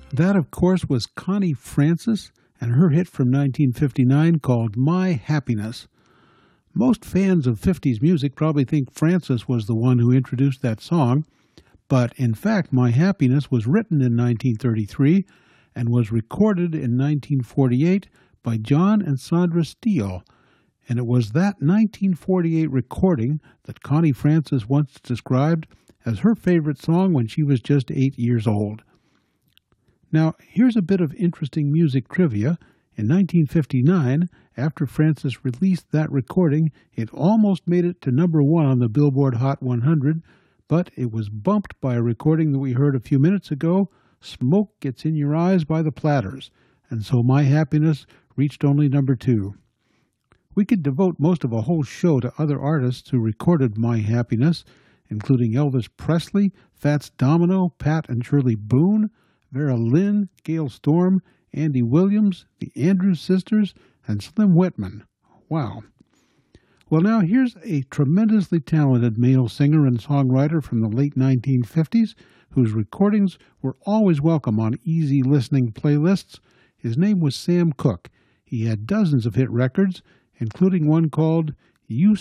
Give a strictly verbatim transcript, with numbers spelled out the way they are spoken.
That, of course, was Connie Francis and her hit from nineteen fifty-nine called My Happiness. Most fans of fifties music probably think Francis was the one who introduced that song, but in fact, My Happiness was written in nineteen thirty-three and was recorded in nineteen forty-eight by John and Sandra Steele, and it was that nineteen forty-eight recording that Connie Francis once described as her favorite song when she was just eight years old. Now, here's a bit of interesting music trivia. In nineteen fifty-nine, after Francis released that recording, it almost made it to number one on the Billboard Hot one hundred, but it was bumped by a recording that we heard a few minutes ago, Smoke Gets in Your Eyes by the Platters, and so My Happiness reached only number two. We could devote most of a whole show to other artists who recorded My Happiness, including Elvis Presley, Fats Domino, Pat and Shirley Boone, Vera Lynn, Gail Storm, Andy Williams, the Andrews Sisters, and Slim Whitman. Wow. Well, now here's a tremendously talented male singer and songwriter from the late nineteen fifties whose recordings were always welcome on easy listening playlists. His name was Sam Cooke. He had dozens of hit records, including one called You